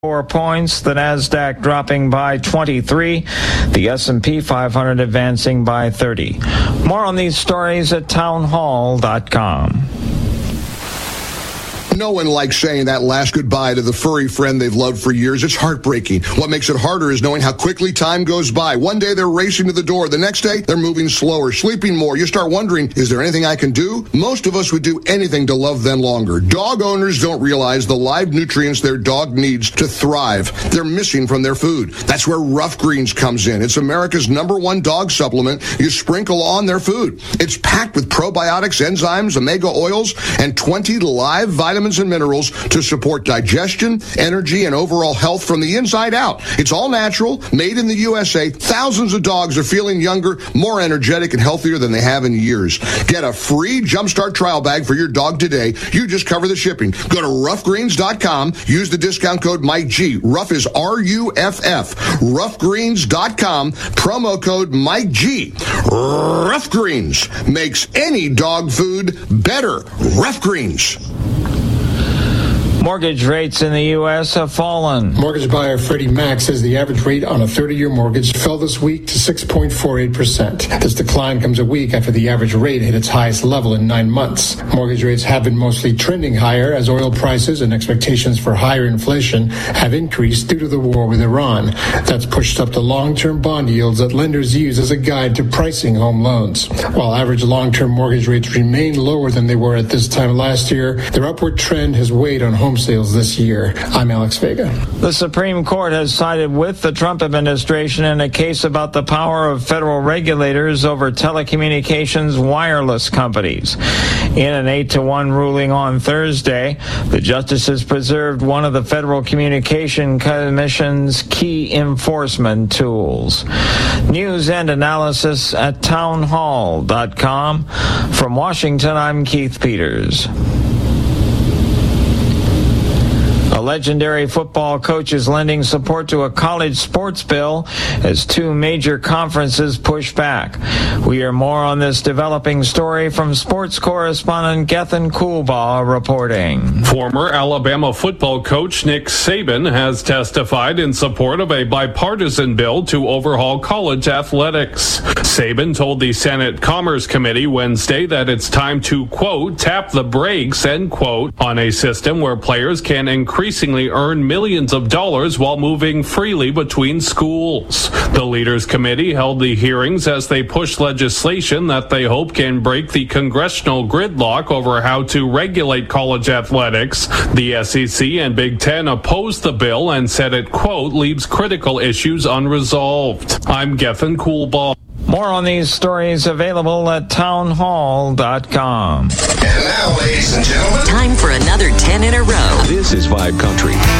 4 points, the Nasdaq dropping by 23, the S&P 500 advancing by 30. More on these stories at townhall.com. No one likes saying that last goodbye to the furry friend they've loved for years. It's heartbreaking. What makes it harder is knowing how quickly time goes by. One day they're racing to the door. The next day they're moving slower, sleeping more. You start wondering, is there anything I can do? Most of us would do anything to love them longer. Dog owners don't realize the live nutrients their dog needs to thrive. They're missing from their food. That's where Rough Greens comes in. It's America's #1 dog supplement you sprinkle on their food. It's packed with probiotics, enzymes, omega oils, and 20 live vitamins and minerals to support digestion, energy, and overall health from the inside out. It's all natural, made in the USA. Thousands of dogs are feeling younger, more energetic, and healthier than they have in years. Get a free Jumpstart trial bag for your dog today. You just cover the shipping. Go to roughgreens.com. Use the discount code Mike G. Rough is RUFF. Roughgreens.com. Promo code Mike G. Rough Greens makes any dog food better. Rough Greens. Mortgage rates in the U.S. have fallen. Mortgage buyer Freddie Mac says the average rate on a 30-year mortgage fell this week to 6.48%. This decline comes a week after the average rate hit its highest level in 9 months. Mortgage rates have been mostly trending higher as oil prices and expectations for higher inflation have increased due to the war with Iran. That's pushed up the long-term bond yields that lenders use as a guide to pricing home loans. While average long-term mortgage rates remain lower than they were at this time last year, their upward trend has weighed on home sales this year. I'm Alex Vega. The Supreme Court has sided with the Trump administration in a case about the power of federal regulators over telecommunications wireless companies. In an 8-1 ruling on Thursday, the justices preserved one of the Federal Communication Commission's key enforcement tools. News and analysis at townhall.com. From Washington, I'm Keith Peters. A legendary football coach is lending support to a college sports bill as 2 major conferences push back. We hear more on this developing story from sports correspondent Gethin Coolbaugh reporting. Former Alabama football coach Nick Saban has testified in support of a bipartisan bill to overhaul college athletics. Saban told the Senate Commerce Committee Wednesday that it's time to, quote, tap the brakes, end quote, on a system where players can increasingly earn millions of dollars while moving freely between schools. The Leaders Committee held the hearings as they push legislation that they hope can break the congressional gridlock over how to regulate college athletics. The SEC and Big Ten opposed the bill and said it, quote, leaves critical issues unresolved. I'm Gethin Coolbaugh. More on these stories available at townhall.com. And now, ladies and gentlemen, time for another 10 in a row. This is Vibe Country.